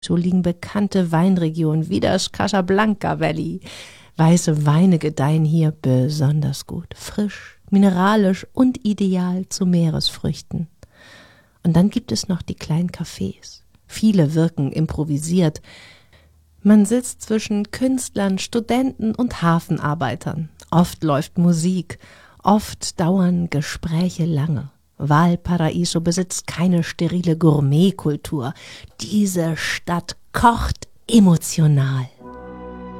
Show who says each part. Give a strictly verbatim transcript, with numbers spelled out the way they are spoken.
Speaker 1: So liegen bekannte Weinregionen wie das Casablanca Valley. Weiße Weine gedeihen hier besonders gut, frisch, mineralisch und ideal zu Meeresfrüchten. Und dann gibt es noch die kleinen Cafés. Viele wirken improvisiert. Man sitzt zwischen Künstlern, Studenten und Hafenarbeitern. Oft läuft Musik, oft dauern Gespräche lange. Valparaiso besitzt keine sterile Gourmetkultur. Diese Stadt kocht emotional.